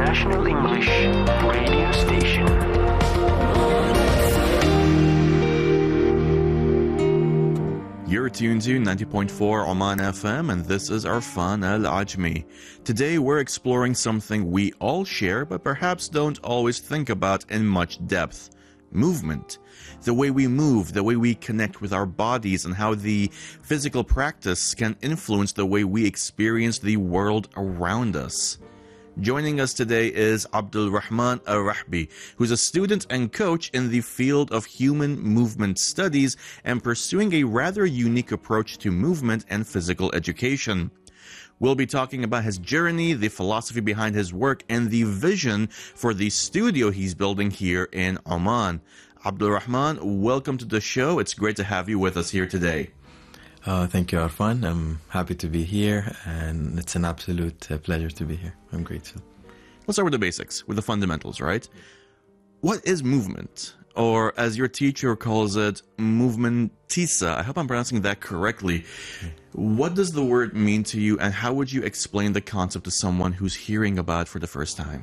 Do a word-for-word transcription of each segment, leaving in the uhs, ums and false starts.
International English Radio Station. You're tuned to ninety point four Oman F M, and this is Arfan Al-Ajmi. Today we're exploring something we all share but perhaps don't always think about in much depth. Movement. The way we move, the way we connect with our bodies, and how the physical practice can influence the way we experience the world around us. Joining us today is Abdul Rahman Al-Rahbi, who's a student and coach in the field of human movement studies and pursuing a rather unique approach to movement and physical education. We'll be talking about his journey, the philosophy behind his work, and the vision for the studio he's building here in Oman. Abdul Rahman, welcome to the show. It's great to have you with us here today. Uh, thank you, Arfan. I'm happy to be here, and it's an absolute uh, pleasure to be here. I'm grateful. Let's start with the basics, with the fundamentals, right? What is movement? Or, as your teacher calls it, movementisa. I hope I'm pronouncing that correctly. What does the word mean to you, and how would you explain the concept to someone who's hearing about it for the first time?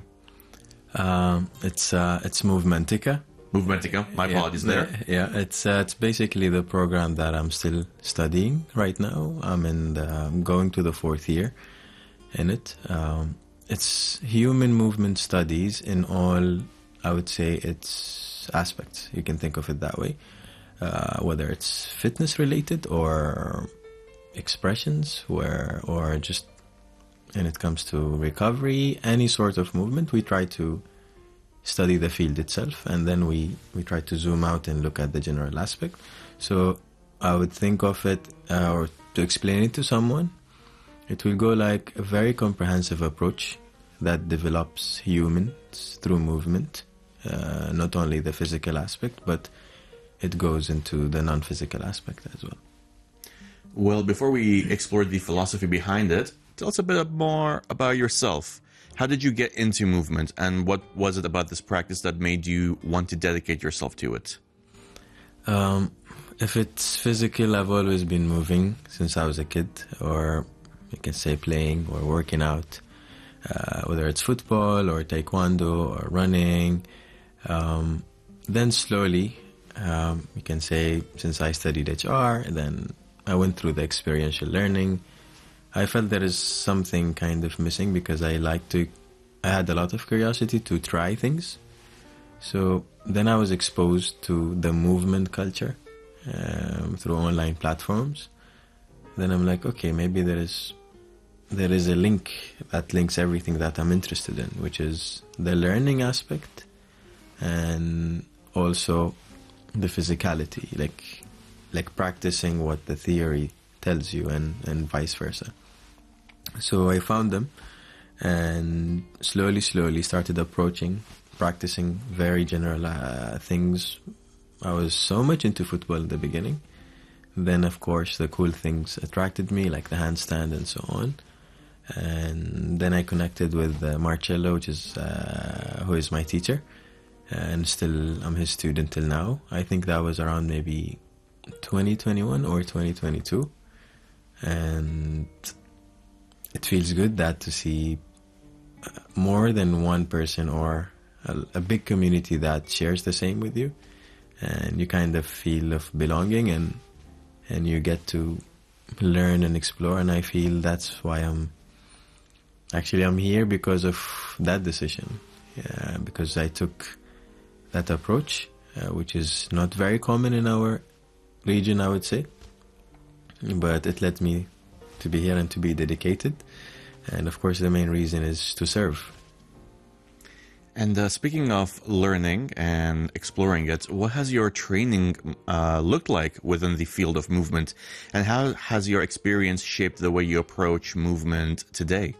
Um, it's uh, it's Movementica. Movementica. My apologies yeah, there. Yeah, it's uh, it's basically the program that I'm still studying right now. I'm in the, I'm going to the fourth year in it. Um, it's human movement studies in all, I would say, its aspects. You can think of it that way. Uh, whether it's fitness related or expressions, where or just when it comes to recovery, any sort of movement, we try to study the field itself, and then we, we try to zoom out and look at the general aspect. So I would think of it, uh, or to explain it to someone, it will go like a very comprehensive approach that develops humans through movement, uh, not only the physical aspect, but it goes into the non-physical aspect as well. Well, before we explore the philosophy behind it, tell us a bit more about yourself. How did you get into movement, and what was it about this practice that made you want to dedicate yourself to it? Um, if it's physical, I've always been moving since I was a kid, or you can say playing or working out, uh, whether it's football or taekwondo or running. Um, then slowly, um, you can say since I studied H R, then I went through the experiential learning. I felt there is something kind of missing because I like to, I had a lot of curiosity to try things. So then I was exposed to the movement culture um, through online platforms. Then I'm like, okay, maybe there is, there is a link that links everything that I'm interested in, which is the learning aspect and also the physicality, like, like practicing what the theory tells you, and, and vice versa. So I found them and slowly, slowly started approaching, practicing very general uh, things. I was so much into football in the beginning. Then, of course, the cool things attracted me, like the handstand and so on. And then I connected with uh, Marcello, which is uh, who is my teacher, and still I'm his student till now. I think that was around maybe twenty twenty-one or twenty twenty-two. And it feels good that to see more than one person or a, a big community that shares the same with you, and you kind of feel of belonging, and and you get to learn and explore. And I feel that's why I'm actually I'm here, because of that decision, yeah, because I took that approach, uh, which is not very common in our region, I would say. But it led me to be here and to be dedicated. And of course, the main reason is to serve. And uh, speaking of learning and exploring it, what has your training uh, looked like within the field of movement? And how has your experience shaped the way you approach movement today?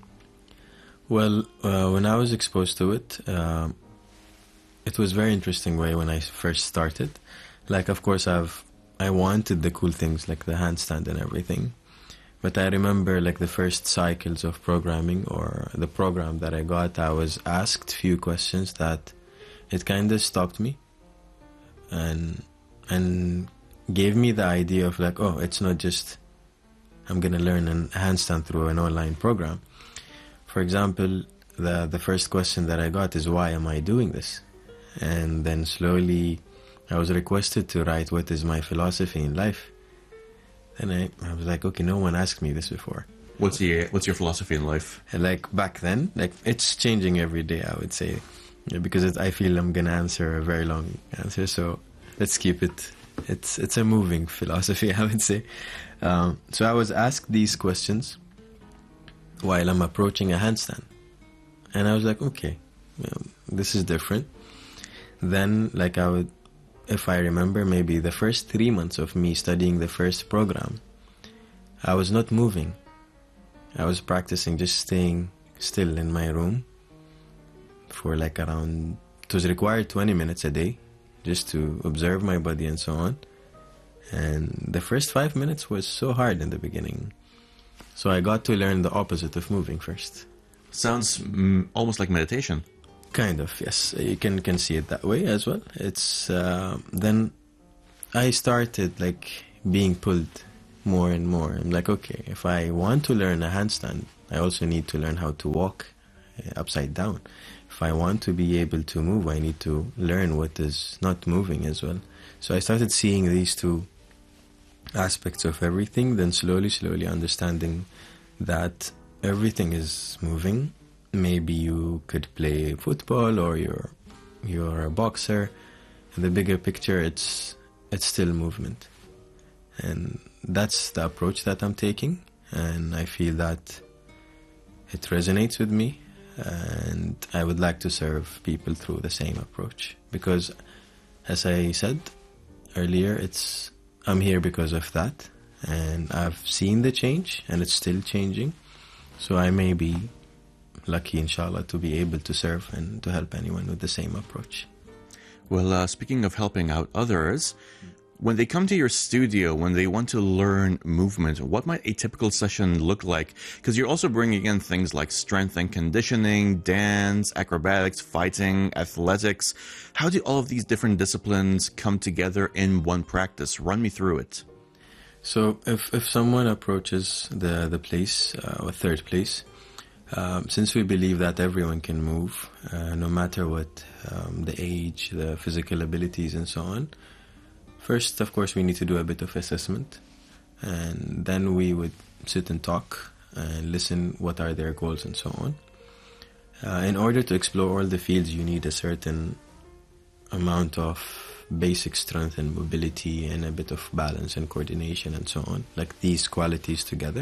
Well, uh, when I was exposed to it, uh, it was very interesting way when I first started. Like, of course, I've I wanted the cool things like the handstand and everything. But I remember like the first cycles of programming or the program that I got, I was asked few questions that it kind of stopped me and and gave me the idea of like, oh, it's not just I'm going to learn a handstand through an online program. For example, the the first question that I got is, why am I doing this? And then slowly I was requested to write what is my philosophy in life. And I, I was like, okay, no one asked me this before. What's your What's your philosophy in life? And like back then, like it's changing every day, I would say, yeah, because it, I feel I'm gonna answer a very long answer. So let's keep it. It's it's a moving philosophy, I would say. Um, so I was asked these questions while I'm approaching a handstand, and I was like, okay, you know, this is different. Then, like I would, if I remember, maybe the first three months of me studying the first program, I was not moving. I was practicing just staying still in my room for like around, it was required twenty minutes a day just to observe my body and so on. And the first five minutes was so hard in the beginning. So I got to learn the opposite of moving first. Sounds mm, almost like meditation. Kind of, yes. You can, can see it that way as well. It's, uh, then I started like being pulled more and more. I'm like, okay, if I want to learn a handstand, I also need to learn how to walk uh, upside down. If I want to be able to move, I need to learn what is not moving as well. So I started seeing these two aspects of everything, then slowly, slowly understanding that everything is moving. Maybe you could play football or you're, you're a boxer. In the bigger picture, it's, it's still movement. And that's the approach that I'm taking, and I feel that it resonates with me, and I would like to serve people through the same approach, because as I said earlier, it's I'm here because of that, and I've seen the change and it's still changing, so I may be lucky, inshallah, to be able to serve and to help anyone with the same approach. Well, uh, speaking of helping out others, when they come to your studio, when they want to learn movement, what might a typical session look like? Because you're also bringing in things like strength and conditioning, dance, acrobatics, fighting, athletics. How do all of these different disciplines come together in one practice? Run me through it. So if, if someone approaches the, the place, uh, or third place, um, since we believe that everyone can move, uh, no matter what um, the age, the physical abilities and so on, first, of course, we need to do a bit of assessment, and then we would sit and talk and listen what are their goals and so on. Uh, in order to explore all the fields, you need a certain amount of basic strength and mobility and a bit of balance and coordination and so on, like these qualities together,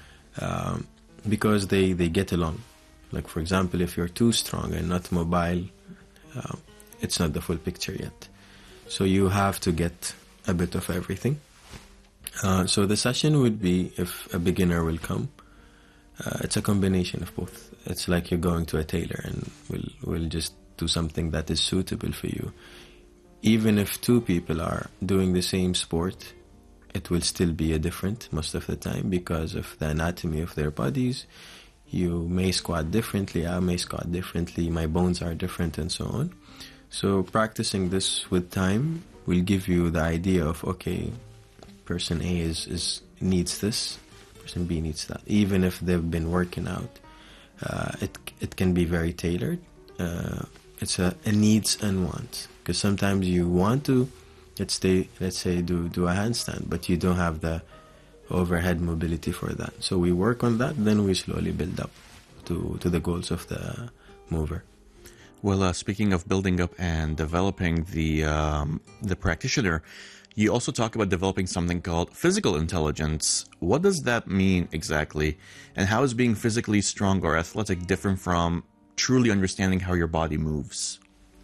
um, because they, they get along. Like, for example, if you're too strong and not mobile, uh, it's not the full picture yet. So you have to get a bit of everything. Uh, so the session would be, if a beginner will come, uh, it's a combination of both. It's like you're going to a tailor and we'll, we'll just do something that is suitable for you. Even if two people are doing the same sport, it will still be a different most of the time because of the anatomy of their bodies. You may squat differently, I may squat differently, my bones are different and so on. So practicing this with time will give you the idea of, okay, person A is, is needs this, person B needs that. Even if they've been working out, uh, it it can be very tailored. Uh, it's a, a needs and wants, because sometimes you want to, let's say, let's say do do a handstand, but you don't have the overhead mobility for that. So we work on that, then we slowly build up to to the goals of the mover. Well, uh, speaking of building up and developing the um, the practitioner, you also talk about developing something called physical intelligence. What does that mean exactly? And how is being physically strong or athletic different from truly understanding how your body moves?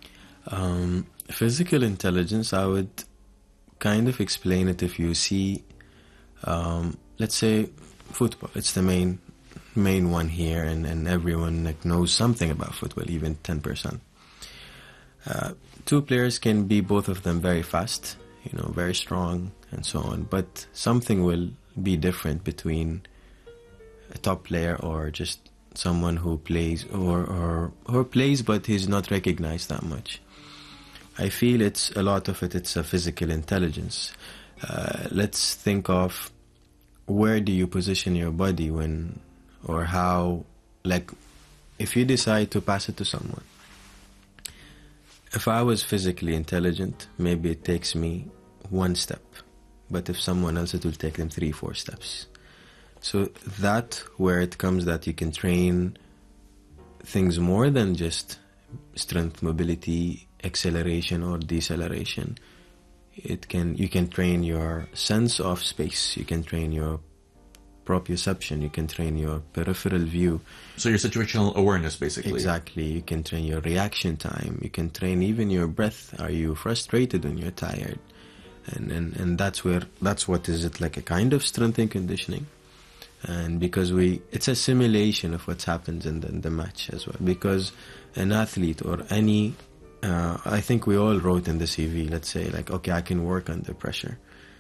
Um, physical intelligence, I would kind of explain it if you see, um, let's say, football. It's the main main one here, and, and everyone like knows something about football, even ten percent. Uh, two players can be, both of them, very fast, you know, very strong and so on, but something will be different between a top player or just someone who plays or, or, or plays but he's not recognized that much. I feel it's a lot of it, it's a physical intelligence. Uh, let's think of where do you position your body when, or how, like, if you decide to pass it to someone, if I was physically intelligent, maybe it takes me one step. But if someone else, it will take them three, four steps. So that where it comes that you can train things more than just strength, mobility, acceleration or deceleration. It can you can train your sense of space. You can train your proprioception. You can train your peripheral view. So your situational awareness, basically. Exactly. You can train your reaction time. You can train even your breath. Are you frustrated when you're tired? And and, and that's where that's what is it like a kind of strength and conditioning. And because we, it's a simulation of what happens in the, in the match as well. Because an athlete or any, uh, I think we all wrote in the C V, let's say like, okay, I can work under pressure.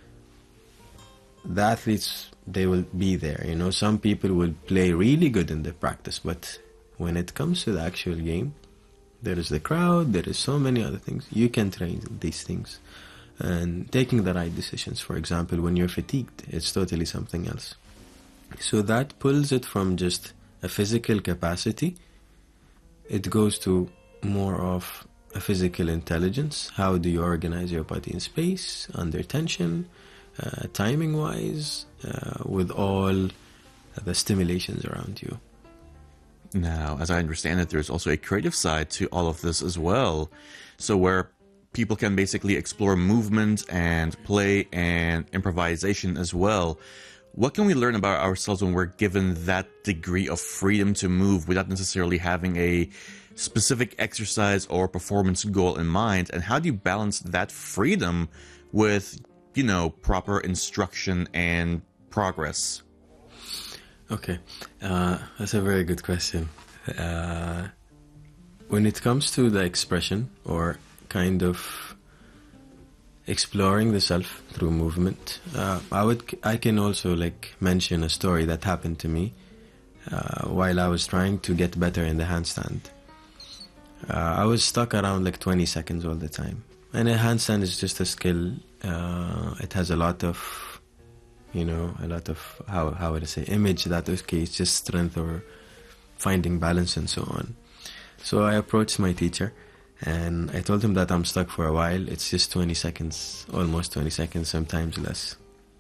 The athletes, they will be there. You know, some people will play really good in the practice, but when it comes to the actual game, there is the crowd, there is so many other things. You can train these things. And taking the right decisions, for example, when you're fatigued, it's totally something else. So that pulls it from just a physical capacity. It goes to more of a physical intelligence. How do you organize your body in space, under tension, uh, timing-wise, uh, with all the stimulations around you. Now, as I understand it, there's also a creative side to all of this as well. So where people can basically explore movement and play and improvisation as well. What can we learn about ourselves when we're given that degree of freedom to move without necessarily having a specific exercise or performance goal in mind? And how do you balance that freedom with, you know, proper instruction and progress? Okay, uh, that's a very good question. Uh, when it comes to the expression or kind of exploring the self through movement, uh, I would I can also like mention a story that happened to me uh, while I was trying to get better in the handstand. Uh, I was stuck around like twenty seconds all the time, and a handstand is just a skill. Uh, it has a lot of, you know, a lot of how how would I say image that okay, it's just strength or finding balance and so on. So I approached my teacher. And I told him that I'm stuck for a while. It's just twenty seconds, almost twenty seconds, sometimes less.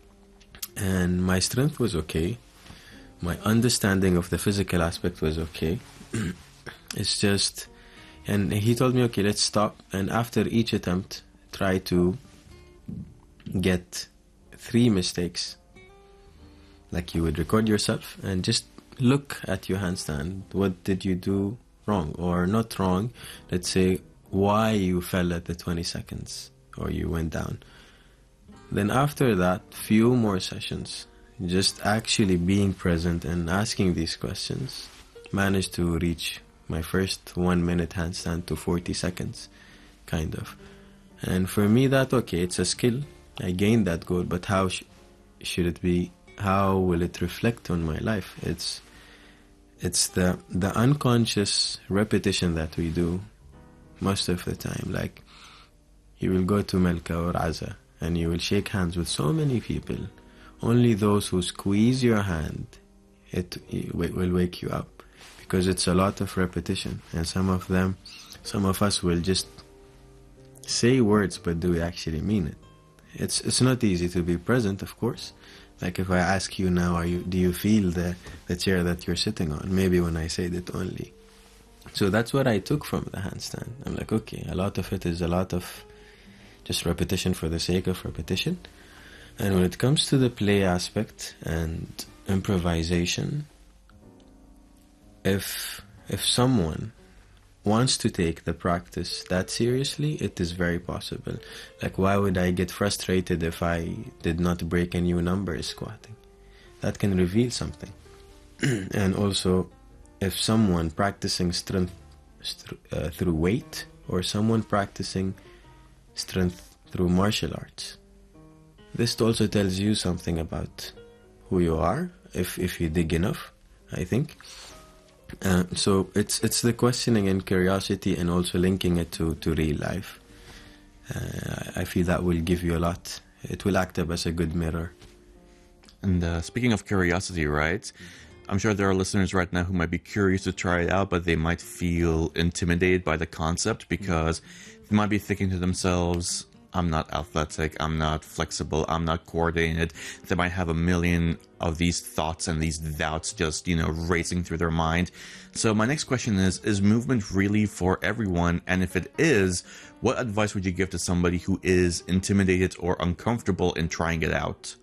And my strength was okay. My understanding of the physical aspect was okay. It's just, and he told me, okay, let's stop. And after each attempt, try to get three mistakes. Like you would record yourself and just look at your handstand. What did you do wrong or not wrong? Let's say why you fell at the twenty seconds or you went down. Then after that, few more sessions, just actually being present and asking these questions, managed to reach my first one minute handstand to forty seconds, kind of. And for me that, okay, it's a skill. I gained that goal, but how sh- should it be? How will it reflect on my life? It's It's the the unconscious repetition that we do most of the time. Like, you will go to Melka or Aza and you will shake hands with so many people. Only those who squeeze your hand, it, it will wake you up, because it's a lot of repetition. And some of them, some of us will just say words, but do we actually mean it? It's it's not easy to be present, of course. Like if I ask you now, are you, do you feel the, the chair that you're sitting on? Maybe when I said it only. So that's what I took from the handstand. I'm like, okay, a lot of it is a lot of just repetition for the sake of repetition. And when it comes to the play aspect and improvisation, if if someone wants to take the practice that seriously, it is very possible. Like, why would I get frustrated if I did not break a new number squatting? That can reveal something. And also, if someone practicing strength st- uh, through weight, or someone practicing strength through martial arts, this also tells you something about who you are, if if you dig enough, I think. Uh, so it's it's the questioning and curiosity, and also linking it to, to real life. Uh, I feel that will give you a lot. It will act up as a good mirror. And uh, speaking of curiosity, right? I'm sure there are listeners right now who might be curious to try it out, but they might feel intimidated by the concept because they might be thinking to themselves, I'm not athletic, I'm not flexible, I'm not coordinated. They might have a million of these thoughts and these doubts just, you know, racing through their mind. So my next question is, is movement really for everyone? And if it is, what advice would you give to somebody who is intimidated or uncomfortable in trying it out?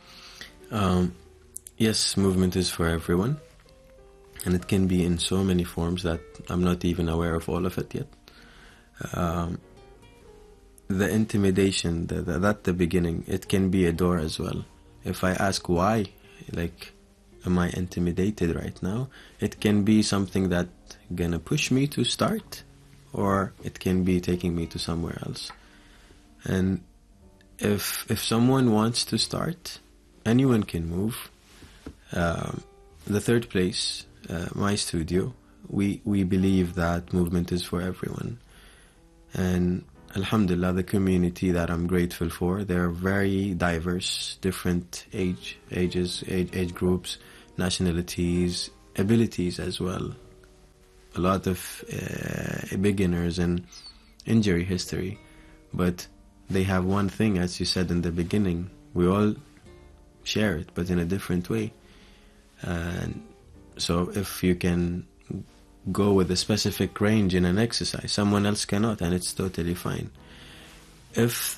Um, yes, movement is for everyone. And it can be in so many forms that I'm not even aware of all of it yet. Um, the intimidation, the, the, at the beginning, it can be a door as well. If I ask why, like, am I intimidated right now? It can be something that gonna push me to start, or it can be taking me to somewhere else. And if if someone wants to start, anyone can move. Um, the third place, uh, my studio, we we believe that movement is for everyone. And Alhamdulillah, the community that I'm grateful for, they're very diverse, different age, ages, age, age groups, nationalities, abilities as well. A lot of uh, beginners and injury history. But they have one thing, as you said in the beginning, we all share it, but in a different way. And so if you can go with a specific range in an exercise, someone else cannot, and it's totally fine. If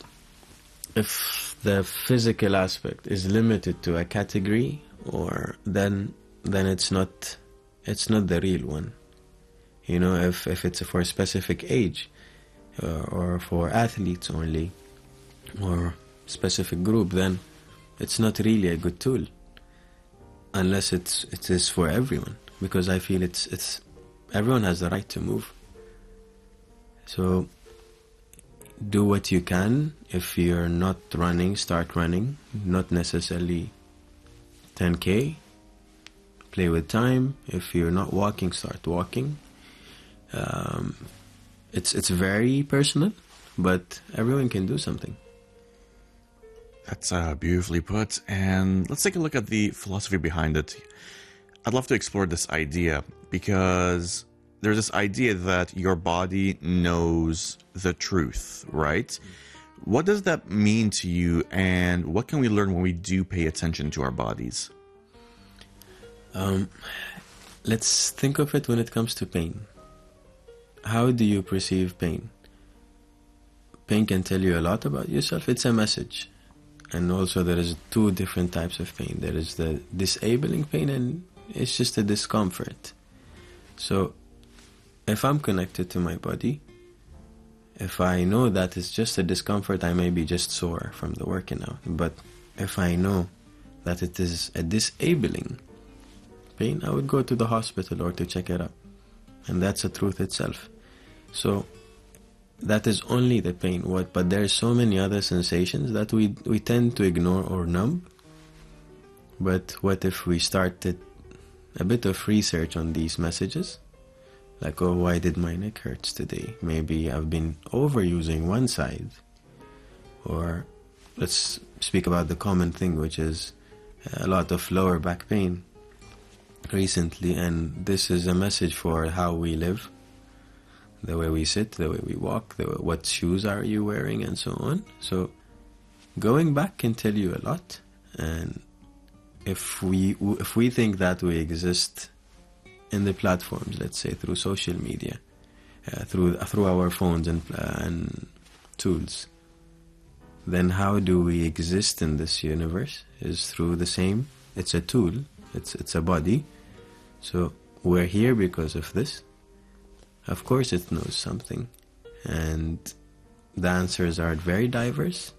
if the physical aspect is limited to a category, or then then it's not it's not the real one. You know, if if it's for a specific age, uh, or for athletes only, or specific group, then it's not really a good tool, unless it's it is for everyone. Because I feel it's it's everyone has the right to move. So do what you can. If you're not running, start running. Not necessarily ten K. Play with time. If you're not walking, start walking. Um, it's it's very personal, but everyone can do something. That's uh, beautifully put. And let's take a look at the philosophy behind it. I'd love to explore this idea, because there's this idea that your body knows the truth, right? What does that mean to you, and what can we learn when we do pay attention to our bodies? Um, let's think of it when it comes to pain. How do you perceive pain? Pain can tell you a lot about yourself. It's a message. And also there is two different types of pain. There is the disabling pain, and it's just a discomfort. So if I'm connected to my body, if I know that it's just a discomfort, I may be just sore from the working out. But if I know that it is a disabling pain, I would go to the hospital or to check it up. And that's the truth itself. So that is only the pain. What? But there are so many other sensations that we we tend to ignore or numb. But what if we started a bit of research on these messages? Like, oh, why did my neck hurts today? Maybe I've been overusing one side. Or let's speak about the common thing, which is a lot of lower back pain recently. And this is a message for how we live, the way we sit, the way we walk, the way, what shoes are you wearing, and so on. So going back can tell you a lot. And if we if we think that we exist in the platforms, let's say through social media, uh, through through our phones and uh, and tools, then how do we exist in this universe? Is through the same. It's a tool. It's it's a body. So we're here because of this. Of course, it knows something, and the answers are very diverse.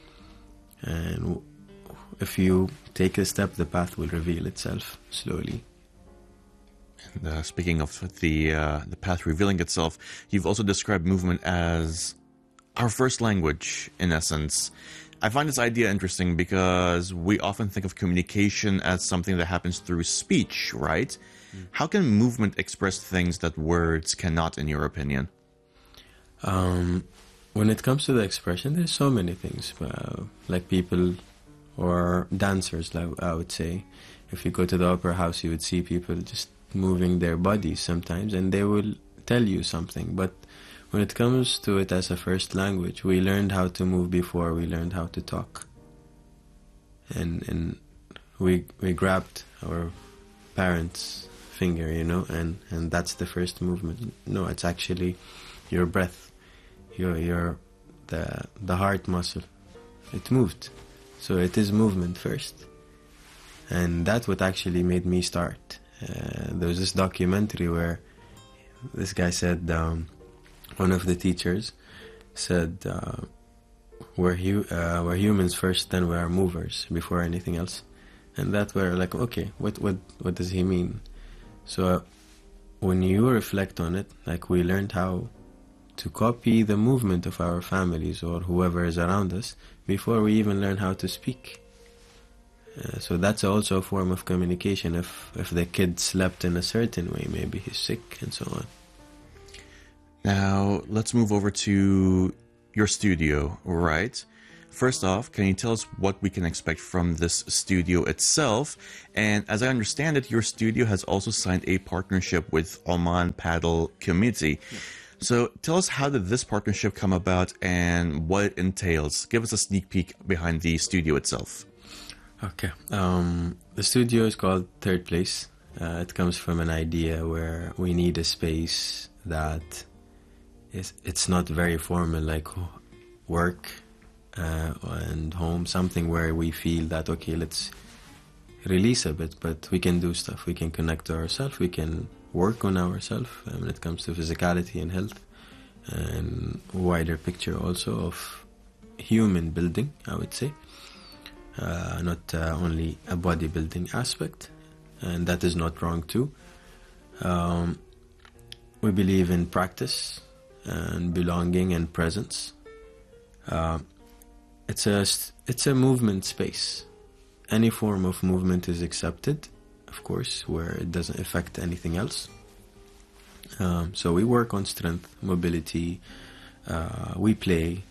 And if you take a step, the path will reveal itself slowly. And, uh, speaking of the uh, the path revealing itself, you've also described movement as our first language, in essence. I find this idea interesting because we often think of communication as something that happens through speech, right? Mm. How can movement express things that words cannot, in your opinion? Um, when it comes to the expression, there's so many things. Uh, like people or dancers, I would say. if you go to the opera house, you would see people just moving their bodies sometimes, and they will tell you something. But when it comes to it as a first language, we learned how to move before we learned how to talk. And and we we grabbed our parents' finger, you know, and, and that's the first movement. No, it's actually your breath, your your the the heart muscle. It moved. So it is movement first. And that's what actually made me start. Uh, there was this documentary where this guy said, um, one of the teachers said, uh, we're, hu- uh, we're humans first, then we are movers before anything else. And that we're like, okay, what, what, what does he mean? So uh, when you reflect on it, like we learned how to copy the movement of our families or whoever is around us before we even learn how to speak. Uh, so that's also a form of communication. If if the kid slept in a certain way, maybe he's sick and so on. Now, let's move over to your studio, right? First off, can you tell us what we can expect from this studio itself? And as I understand it, your studio has also signed a partnership with Oman Paddle Committee. Yeah. So tell us, how did this partnership come about and what it entails? Give us a sneak peek behind the studio itself. Okay. Um, the studio is called Third Place. Uh, it comes from an idea where we need a space that is, it's not very formal, like work uh, and home, something where we feel that, okay, let's release a bit, but we can do stuff. We can connect to ourselves. We can work on ourselves uh, when it comes to physicality and health, and wider picture also of human building, I would say. Uh, not uh, only a bodybuilding aspect, and that is not wrong too. Um, we believe in practice and belonging and presence. Uh, it's a it's a movement space. Any form of movement is accepted, of course, where it doesn't affect anything else. Um, so we work on strength, mobility. Uh, we play.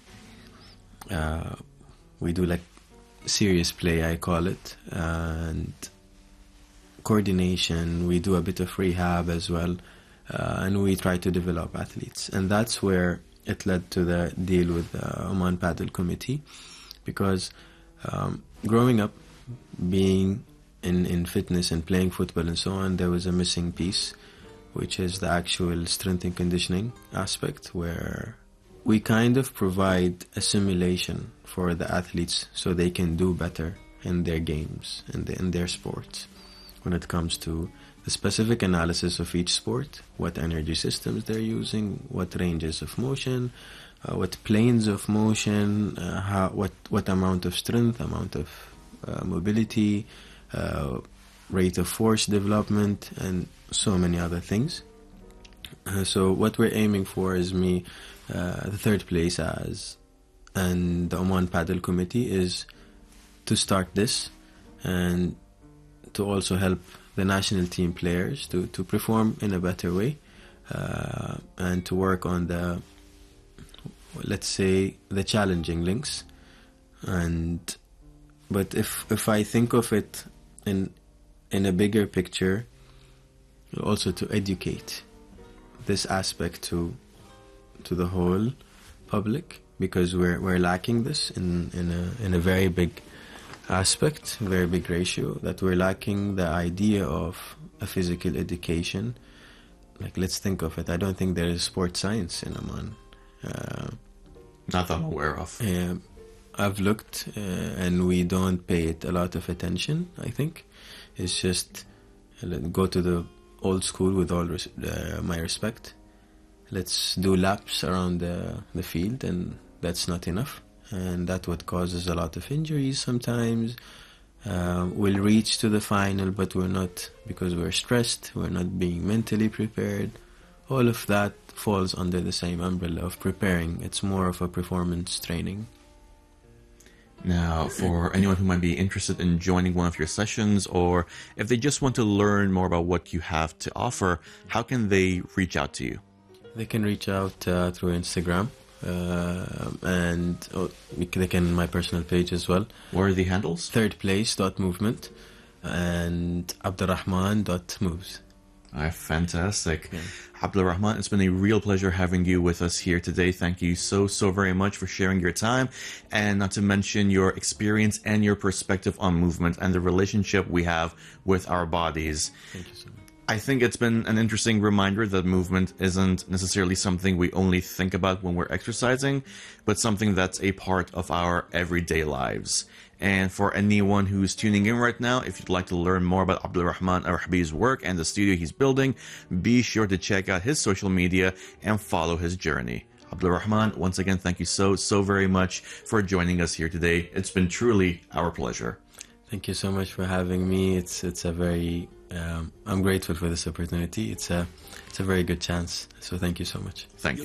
Uh, we do like serious play, I call it, and coordination. We do a bit of rehab as well, uh, and we try to develop athletes. And that's where it led to the deal with the Oman Paddle Committee, because um, growing up, being in, in fitness and playing football and so on, there was a missing piece, which is the actual strength and conditioning aspect, where we kind of provide a simulation for the athletes so they can do better in their games and in, in their sports. When it comes to the specific analysis of each sport, what energy systems they're using, what ranges of motion, uh, what planes of motion, uh, how, what, what amount of strength, amount of uh, mobility, uh, rate of force development, and so many other things. Uh, so what we're aiming for is me, uh, the Third Place as, and the Oman Paddle Committee is to start this and to also help the national team players to, to perform in a better way, uh, and to work on the, let's say, the challenging links. And but if if I think of it in in a bigger picture, also to educate this aspect to to the whole public, because we're we're lacking this in in a in a very big aspect, very big ratio, that we're lacking the idea of a physical education. Like, let's think of it. I don't think there is sports science in Oman. Uh, Not that I'm aware of. Uh, I've looked, uh, and we don't pay it a lot of attention, I think. It's just, uh, go to the old school with all res- uh, my respect. Let's do laps around the, the field, and that's not enough. And that's what causes a lot of injuries sometimes. Uh, we'll reach to the final, but we're not, because we're stressed, we're not being mentally prepared. All of that falls under the same umbrella of preparing. It's more of a performance training. Now, for anyone who might be interested in joining one of your sessions, or if they just want to learn more about what you have to offer, how can they reach out to you? They can reach out uh, through Instagram. Uh, and oh, they can my personal page as well. What are the handles? Third Place dot movement. and abdurrahman dot moves. Ah, fantastic. Yeah. Abdul Rahman, it's been a real pleasure having you with us here today. Thank you so, so very much for sharing your time, and not to mention your experience and your perspective on movement and the relationship we have with our bodies. Thank you so much. I think it's been an interesting reminder that movement isn't necessarily something we only think about when we're exercising, but something that's a part of our everyday lives. And for anyone who's tuning in right now, if you'd like to learn more about Abdul Rahman Al-Rahbi's work and the studio he's building, be sure to check out his social media and follow his journey. Abdul Rahman, once again, thank you so, so very much for joining us here today. It's been truly our pleasure. Thank you so much for having me. It's it's a very um, I'm grateful for this opportunity. It's a it's a very good chance. So thank you so much. Thank you.